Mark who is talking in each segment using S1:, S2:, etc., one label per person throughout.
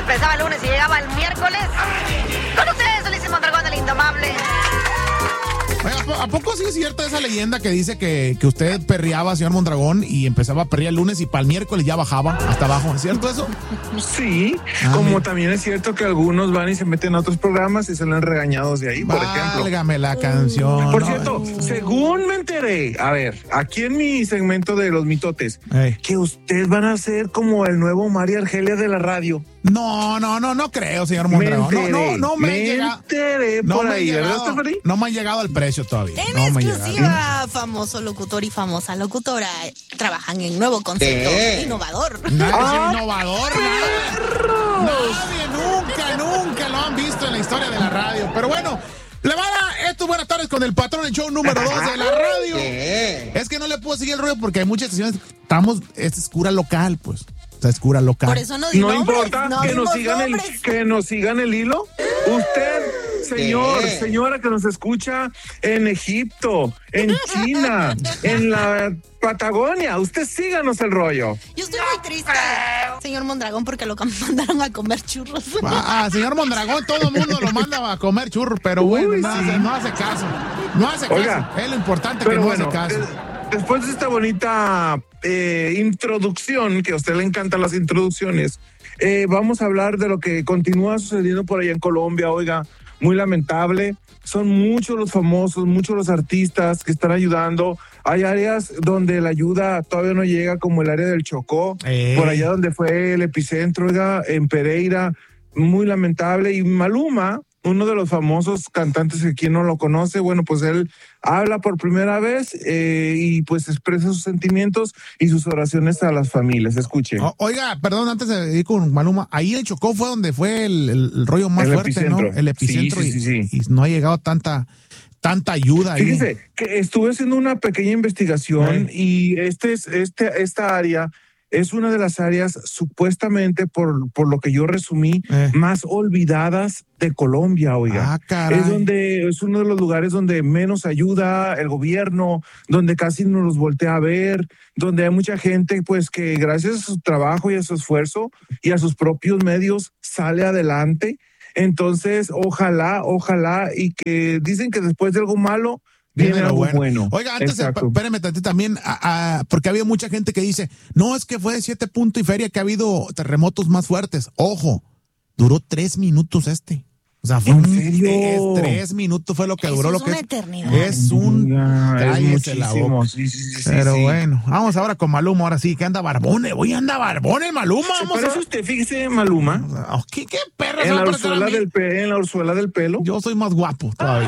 S1: empezaba el lunes y llegaba el miércoles. Con ustedes, Ulises Mondragón, el indomable.
S2: ¿A poco sí es cierta esa leyenda que dice que usted perreaba, señor Mondragón, y empezaba a perrear el lunes y para el miércoles ya bajaba hasta abajo? ¿Es cierto eso?
S3: Sí, como también es cierto que algunos van y se meten a otros programas y salen regañados de ahí, por ejemplo.
S2: Válgame la canción.
S3: Por cierto, según me enteré, a ver, aquí en mi segmento de los mitotes, que ustedes van a ser como el nuevo María Argelia de la radio.
S2: No creo, señor Mondragón. No me
S3: enteré por ahí, ¿verdad, Stephanie?
S2: No me han llegado al precio todavía.
S4: En exclusiva, famoso locutor y famosa locutora trabajan en nuevo concepto innovador.
S2: Innovador, nadie nunca lo han visto en la historia de la radio. Pero bueno, esto buenas tardes con el patrón, el show número 2 de la radio. Es que no le puedo seguir el rollo porque hay muchas estaciones. Esta es cura local, pues. Es cura local.
S4: Por eso no digo
S3: importa que nos sigan el hilo. Usted, señora que nos escucha en Egipto, en China, en la Patagonia, usted síganos el rollo.
S4: Yo estoy muy triste, señor Mondragón, porque lo mandaron a comer churros.
S2: Señor Mondragón, todo el mundo lo manda a comer churros, pero bueno, no hace caso. Oiga, es lo importante que no hace caso.
S3: Después de esta bonita introducción, que a usted le encantan las introducciones, vamos a hablar de lo que continúa sucediendo por allá en Colombia. Oiga, muy lamentable. Son muchos los famosos, muchos los artistas que están ayudando. Hay áreas donde la ayuda todavía no llega, como el área del Chocó, por allá donde fue el epicentro, oiga, en Pereira. Muy lamentable. Y Maluma, uno de los famosos cantantes que quien no lo conoce, bueno, pues él habla por primera vez y pues expresa sus sentimientos y sus oraciones a las familias. Escuche.
S2: Oiga, perdón, antes de ir con Maluma, ahí en Chocó fue donde fue el rollo más fuerte, epicentro. ¿No? El epicentro. Sí. Y no ha llegado tanta ayuda ahí.
S3: Fíjese que estuve haciendo una pequeña investigación y esta área es una de las áreas supuestamente, por lo que yo resumí, más olvidadas de Colombia, oiga. Es uno de los lugares donde menos ayuda el gobierno, donde casi no los voltea a ver, donde hay mucha gente pues que gracias a su trabajo y a su esfuerzo y a sus propios medios sale adelante. Entonces, ojalá, y que dicen que después de algo malo viene algo bueno.
S2: Oiga, antes, espérame tantito también, porque había mucha gente que dice, no, es que fue de 7 puntos y feria que ha habido terremotos más fuertes. Ojo, duró 3 minutos O sea, fue
S3: ¿en serio?
S2: 3 minutos fue lo que duró.
S4: Es una eternidad.
S2: Es
S3: muchísimo. Sí.
S2: Pero bueno, vamos ahora con Maluma, ahora sí, que anda barbón. Anda barbón el Maluma.
S3: Por eso usted, fíjese, Maluma.
S2: ¿Qué perra?
S3: En la orzuela del pelo.
S2: Yo soy más guapo todavía.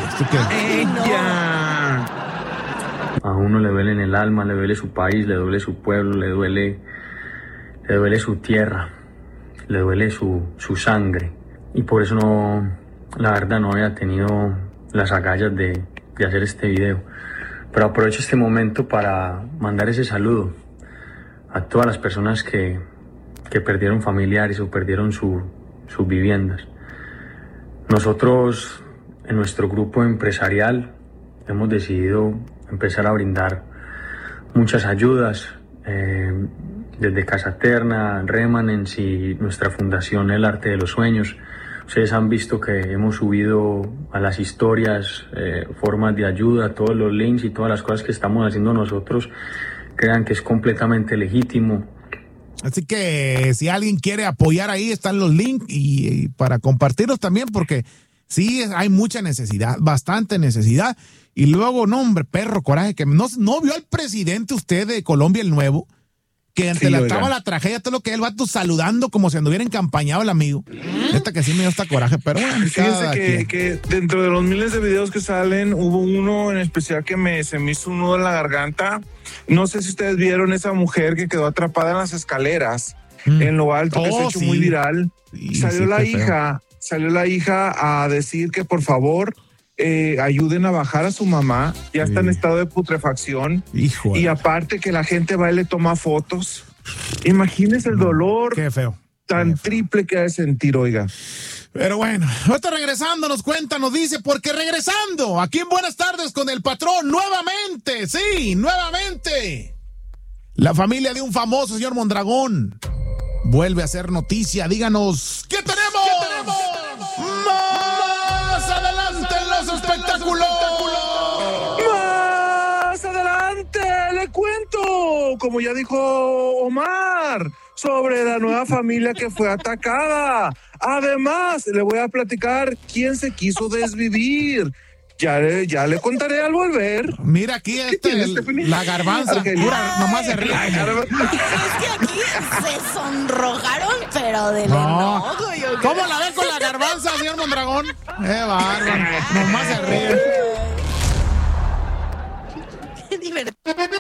S5: A uno le duele en el alma, le duele su país, le duele su pueblo, le duele su tierra, le duele su sangre. Y por eso la verdad no había tenido las agallas de hacer este video. Pero aprovecho este momento para mandar ese saludo a todas las personas que perdieron familiares o perdieron sus viviendas. Nosotros, en nuestro grupo empresarial, hemos decidido empezar a brindar muchas ayudas, desde Casa Terna, Remanence y nuestra fundación El Arte de los Sueños. Ustedes han visto que hemos subido a las historias formas de ayuda, todos los links y todas las cosas que estamos haciendo nosotros. Crean que es completamente legítimo.
S2: Así que si alguien quiere apoyar, ahí están los links y para compartirlos también, porque sí hay mucha necesidad, bastante necesidad. Y luego, no, hombre, perro, coraje, que no vio al presidente usted de Colombia, el nuevo, que ante estaba la tragedia, todo lo que el vato saludando como si anduviera encampañado el amigo. Neta que sí me dio hasta coraje, pero bueno.
S3: Fíjense que dentro de los miles de videos que salen, hubo uno en especial que se me hizo un nudo en la garganta. No sé si ustedes vieron esa mujer que quedó atrapada en las escaleras, en lo alto, que se ha hecho muy viral. Salió la hija a decir que por favor ayuden a bajar a su mamá, ya está en estado de putrefacción.
S2: Híjole.
S3: Y aparte que la gente va y le toma fotos. Imagínese el dolor tan triple que ha de sentir, oiga.
S2: Pero bueno, ahorita regresando nos cuenta, nos dice, porque regresando aquí en Buenas Tardes con el patrón, nuevamente, la familia de un famoso, señor Mondragón, vuelve a ser noticia. Díganos, ¿qué tenemos? Más adelante en los espectáculos.
S3: Más adelante le cuento, como ya dijo Omar, sobre la nueva familia que fue atacada. Además, le voy a platicar quién se quiso desvivir. Ya le contaré al volver.
S2: Mira aquí la garbanza. Pura, nomás se ríe.
S4: Es que aquí se sonrojaron, pero del enojo.
S2: ¿Cómo la ven con la garbanza, señor Mondragón? Bárbaro. Nomás se ríe.
S4: Qué divertido.